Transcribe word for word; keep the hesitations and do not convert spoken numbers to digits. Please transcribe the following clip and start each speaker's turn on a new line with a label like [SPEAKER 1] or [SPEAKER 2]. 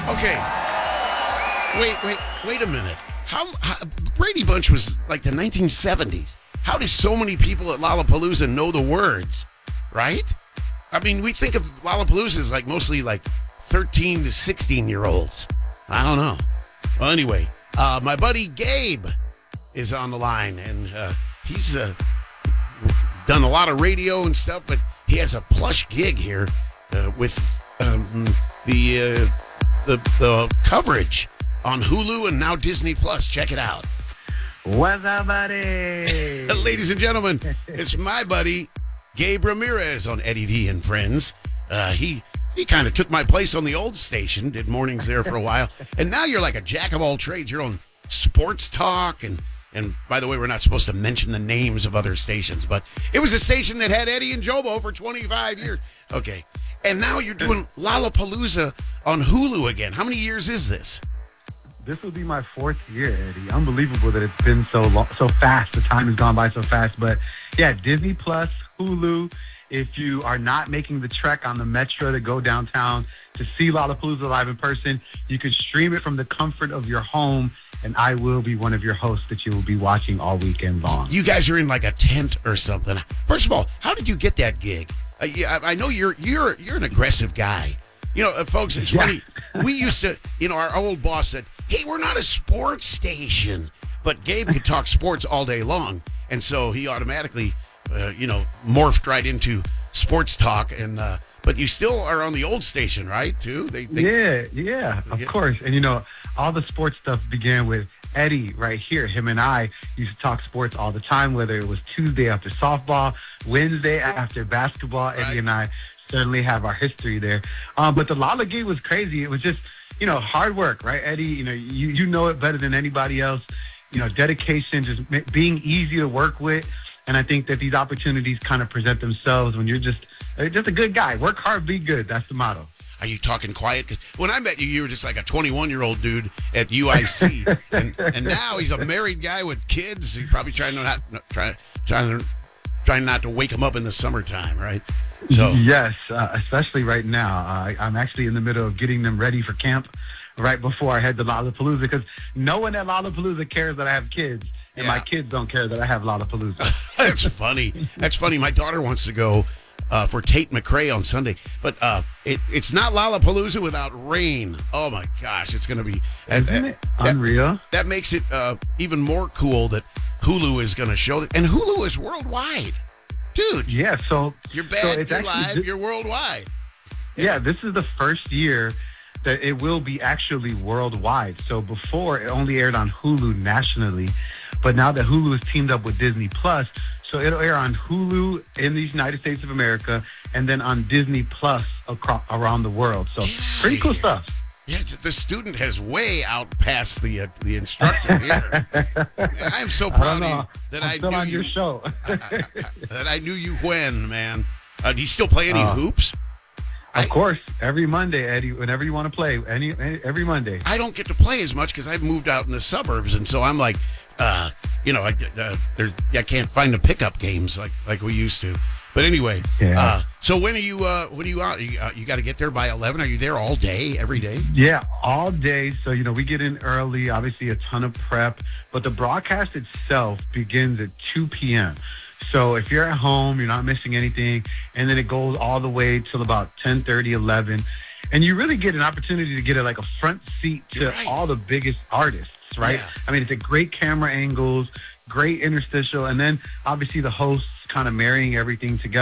[SPEAKER 1] Okay. Wait, wait, wait a minute. How, how Brady Bunch was like the nineteen seventies. How do so many people at Lollapalooza know the words, right? I mean, we think of Lollapalooza as like mostly like thirteen to sixteen year olds. I don't know. Well, anyway, uh, my buddy Gabe is on the line, and uh, he's uh, done a lot of radio and stuff, but he has a plush gig here uh, with um, the, uh, the the coverage on Hulu and now Disney Plus. Check it out.
[SPEAKER 2] What's up, buddy?
[SPEAKER 1] Ladies and gentlemen, it's my buddy Gabe Ramirez on Eddie V and Friends. Uh, he he kind of took my place on the old station, did mornings there for a while, and now you're like a jack of all trades. You're on Sports Talk, and and by the way, we're not supposed to mention the names of other stations, but it was a station that had Eddie and Jobo for twenty-five years. Okay, and now you're doing Lollapalooza on Hulu again. How many years is this?
[SPEAKER 2] This will be my fourth year, Eddie. Unbelievable that it's been so long, so fast. The time has gone by so fast. But yeah, Disney Plus, Hulu. If you are not making the trek on the Metro to go downtown to see Lollapalooza live in person, you can stream it from the comfort of your home, and I will be one of your hosts that you will be watching all weekend long.
[SPEAKER 1] You guys are in like a tent or something. First of all, how did you get that gig? Uh, yeah, I, I know you're you're you're an aggressive guy. You know, uh, folks, it's
[SPEAKER 2] Yeah.
[SPEAKER 1] funny. We used to, you know, our old boss said, "Hey, we're not a sports station," but Gabe could talk sports all day long, and so he automatically, uh, you know, morphed right into sports talk. And uh, but you still are on the old station, right? Too? They, they
[SPEAKER 2] Yeah, yeah, of
[SPEAKER 1] Yeah.
[SPEAKER 2] course. And you know, all the sports stuff began with Eddie right here. Him and I used to talk sports all the time, whether it was Tuesday after softball, Wednesday after basketball.
[SPEAKER 1] Right.
[SPEAKER 2] Eddie and I certainly have our history there. Um, but the Lala gig was crazy. It was just, you know, hard work, right, Eddie? You know, you, you know it better than anybody else. You know, dedication, just ma- being easy to work with. And I think that these opportunities kind of present themselves when you're just uh, just a good guy. Work hard, be good. That's the motto.
[SPEAKER 1] Are you talking quiet? Because when I met you, you were just like a twenty-one-year-old dude at U I C, and and now he's a married guy with kids. He's probably trying to not trying trying to trying not to wake him up in the summertime, right? So
[SPEAKER 2] Yes, uh, especially right now. Uh, I'm actually in the middle of getting them ready for camp right before I head to Lollapalooza, because no one at Lollapalooza cares that I have kids, and my
[SPEAKER 1] Yeah.
[SPEAKER 2] kids don't care that I have Lollapalooza.
[SPEAKER 1] that's funny. That's funny. My daughter wants to go uh, for Tate McRae on Sunday, but uh, it, it's not Lollapalooza without rain. Oh my gosh, it's going to be. and
[SPEAKER 2] Isn't
[SPEAKER 1] that,
[SPEAKER 2] it
[SPEAKER 1] that-
[SPEAKER 2] unreal?
[SPEAKER 1] That makes it uh, even more cool that Hulu is going to show that, and Hulu is worldwide, dude.
[SPEAKER 2] Yeah, so
[SPEAKER 1] You're
[SPEAKER 2] so
[SPEAKER 1] bad.
[SPEAKER 2] it's
[SPEAKER 1] you're
[SPEAKER 2] actually
[SPEAKER 1] live.
[SPEAKER 2] thi-
[SPEAKER 1] You're worldwide.
[SPEAKER 2] Yeah, this is the first year that it will be actually worldwide. So before, it only aired on Hulu nationally, but now that Hulu has teamed up with Disney Plus, so it'll air on Hulu in the United States of America, and then on Disney Plus across, around the world. So
[SPEAKER 1] Get outta
[SPEAKER 2] pretty cool
[SPEAKER 1] here.
[SPEAKER 2] stuff.
[SPEAKER 1] Yeah, the student has way outpassed the uh, the instructor here. I'm so
[SPEAKER 2] I
[SPEAKER 1] proud
[SPEAKER 2] don't
[SPEAKER 1] of
[SPEAKER 2] know.
[SPEAKER 1] you that
[SPEAKER 2] I'm
[SPEAKER 1] I
[SPEAKER 2] still
[SPEAKER 1] knew
[SPEAKER 2] on
[SPEAKER 1] you.
[SPEAKER 2] your show.
[SPEAKER 1] that I knew you when, man. Uh, do you still play any
[SPEAKER 2] Uh,
[SPEAKER 1] hoops? I-
[SPEAKER 2] Of course, every Monday, Eddie, whenever you want to play, any, any every Monday.
[SPEAKER 1] I don't get to play as much because I've moved out in the suburbs, and so I'm like, uh, you know, I, uh, there, I can't find the pickup games like like we used to. But anyway,
[SPEAKER 2] Yeah.
[SPEAKER 1] uh, so when are you? Uh, when are you out? You, uh, you got to get there by eleven. Are you there all day, every day?
[SPEAKER 2] Yeah, all day. So, you know, we get in early, obviously a ton of prep, but the broadcast itself begins at two p.m. So if you're at home, you're not missing anything, and then it goes all the way till about ten thirty, eleven. And you really get an opportunity to get a, like a front seat to
[SPEAKER 1] You're right.
[SPEAKER 2] all the biggest artists, right?
[SPEAKER 1] Yeah.
[SPEAKER 2] I mean, it's a great camera angles, great interstitial, and then obviously the hosts kind of marrying everything together.